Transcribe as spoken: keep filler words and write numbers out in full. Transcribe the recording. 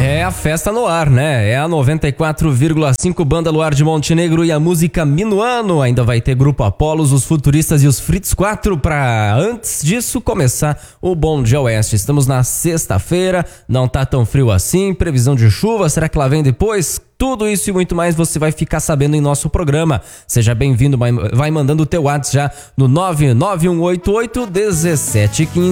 É a festa no ar, né? É a noventa e quatro vírgula cinco Banda Luar de Montenegro e a música Minuano. Ainda vai ter Grupo Apolos, os Futuristas e os Fritz quatro pra, antes disso, começar o Bom Dia Oeste. Estamos na sexta-feira, não tá tão frio assim, previsão de chuva, será que lá vem depois? Tudo isso e muito mais você vai ficar sabendo em nosso programa. Seja bem-vindo, vai mandando o teu WhatsApp já no nove nove um oito oito um sete um cinco.